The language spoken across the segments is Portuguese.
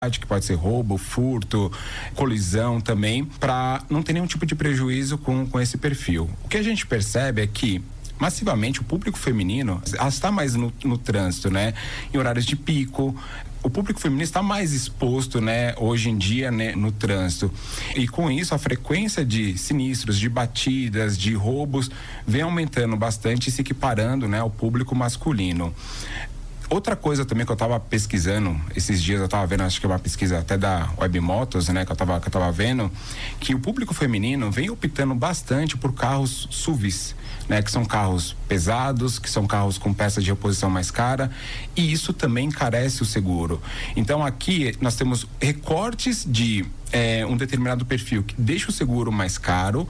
que pode ser roubo, furto, colisão também, para não ter nenhum tipo de prejuízo com esse perfil. O que a gente percebe é que massivamente o público feminino está mais no trânsito, né? Em horários de pico. O público feminino está mais exposto, né, hoje em dia, né, no trânsito. E com isso, a frequência de sinistros, de batidas, de roubos, vem aumentando bastante e se equiparando, né, ao público masculino. Outra coisa também que eu estava pesquisando, esses dias eu estava vendo, acho que é uma pesquisa até da Webmotos, né, que eu tava vendo, que o público feminino vem optando bastante por carros SUVs, né, que são carros pesados, que são carros com peças de reposição mais cara, e isso também encarece o seguro. Então aqui nós temos recortes de um determinado perfil que deixa o seguro mais caro,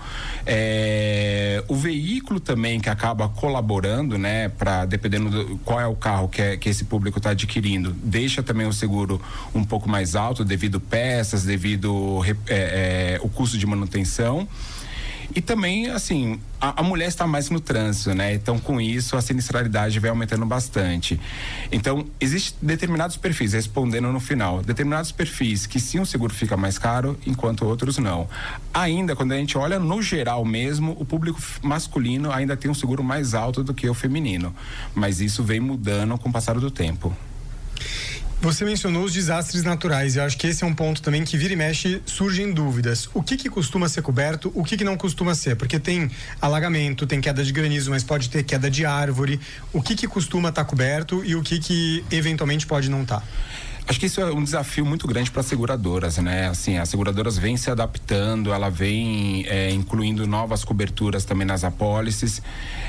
o veículo também que acaba colaborando, né, para dependendo do qual é o carro que esse público está adquirindo, deixa também o seguro um pouco mais alto devido peças, devido o custo de manutenção. E também, assim, a mulher está mais no trânsito, né? Então, com isso, a sinistralidade vai aumentando bastante. Então, existem determinados perfis, respondendo no final, determinados perfis que sim o seguro fica mais caro, enquanto outros não. Ainda, quando a gente olha no geral mesmo, o público masculino ainda tem um seguro mais alto do que o feminino. Mas isso vem mudando com o passar do tempo. Você mencionou os desastres naturais, eu acho que esse é um ponto também que vira e mexe, surgem dúvidas. O que costuma ser coberto, o que não costuma ser? Porque tem alagamento, tem queda de granizo, mas pode ter queda de árvore. O que costuma estar coberto e o que eventualmente pode não estar? Acho que isso é um desafio muito grande para as seguradoras, né? Assim, as seguradoras vêm se adaptando, ela vem incluindo novas coberturas também nas apólices.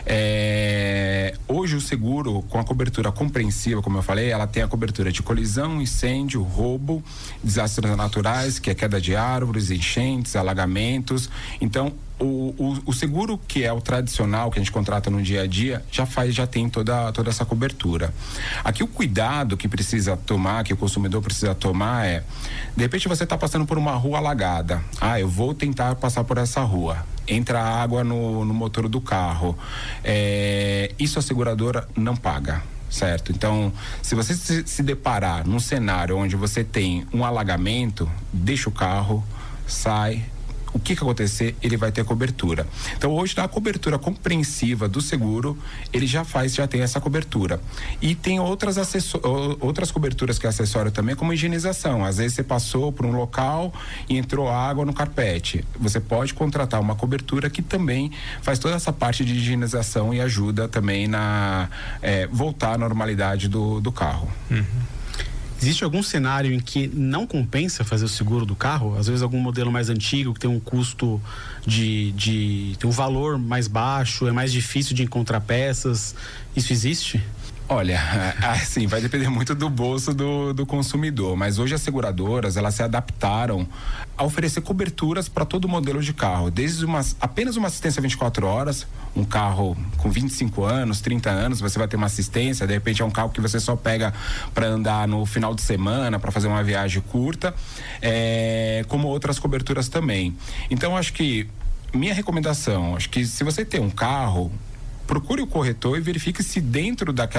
Hoje o seguro, com a cobertura compreensiva, como eu falei, ela tem a cobertura de colisão, incêndio, roubo, desastres naturais, que é queda de árvores, enchentes, alagamentos. Então, o seguro que é o tradicional que a gente contrata no dia a dia já tem toda essa cobertura. Aqui o cuidado que precisa tomar, que o consumidor precisa tomar de repente você está passando por uma rua alagada, eu vou tentar passar por essa rua, entra água no motor do carro, isso a seguradora não paga. Certo? Então, se você se deparar num cenário onde você tem um alagamento, deixa o carro, sai. O que acontecer, ele vai ter cobertura. Então, hoje, na cobertura compreensiva do seguro, ele já tem essa cobertura. E tem outras coberturas que é acessório também, como higienização. Às vezes você passou por um local e entrou água no carpete. Você pode contratar uma cobertura que também faz toda essa parte de higienização e ajuda também na voltar à normalidade do carro. Uhum. Existe algum cenário em que não compensa fazer o seguro do carro? Às vezes algum modelo mais antigo que tem um custo tem um valor mais baixo, é mais difícil de encontrar peças. Isso existe? Olha, assim, vai depender muito do bolso do consumidor, mas hoje as seguradoras, elas se adaptaram a oferecer coberturas para todo modelo de carro, desde apenas uma assistência 24 horas, um carro com 25 anos, 30 anos, você vai ter uma assistência, de repente é um carro que você só pega para andar no final de semana, para fazer uma viagem curta, como outras coberturas também. Então, acho que minha recomendação, acho que se você tem um carro, procure o corretor e verifique se dentro da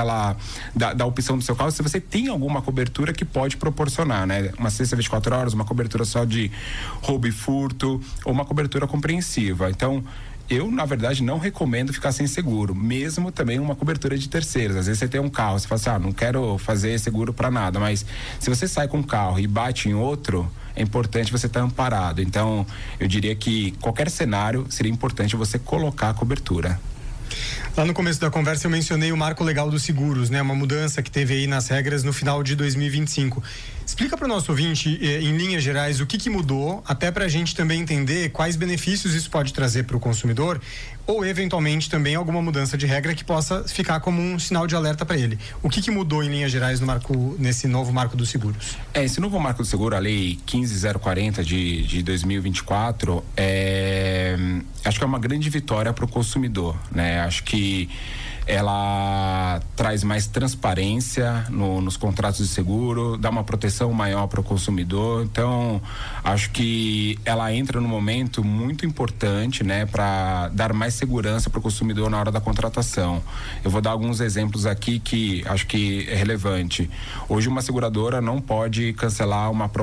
opção do seu carro, se você tem alguma cobertura que pode proporcionar, né? Uma assistência 24 horas, uma cobertura só de roubo e furto, ou uma cobertura compreensiva. Então, eu, na verdade, não recomendo ficar sem seguro, mesmo também uma cobertura de terceiros. Às vezes você tem um carro, você fala assim, não quero fazer seguro para nada, mas se você sai com um carro e bate em outro, é importante você estar amparado. Então, eu diria que qualquer cenário seria importante você colocar a cobertura. Lá no começo da conversa eu mencionei o marco legal dos seguros, né? Uma mudança que teve aí nas regras no final de 2025. Explica para o nosso ouvinte, em linhas gerais, o que mudou, até para a gente também entender quais benefícios isso pode trazer para o consumidor, ou eventualmente também alguma mudança de regra que possa ficar como um sinal de alerta para ele. O que mudou em linhas gerais nesse novo marco dos seguros? Esse novo marco do seguro, a lei 15.040 de 2024, acho que é uma grande vitória para o consumidor, né? Acho que ela traz mais transparência nos contratos de seguro, dá uma proteção maior para o consumidor. Então, acho que ela entra num momento muito importante, né, para dar mais segurança para o consumidor na hora da contratação. Eu vou dar alguns exemplos aqui que acho que é relevante. Hoje, uma seguradora não pode cancelar uma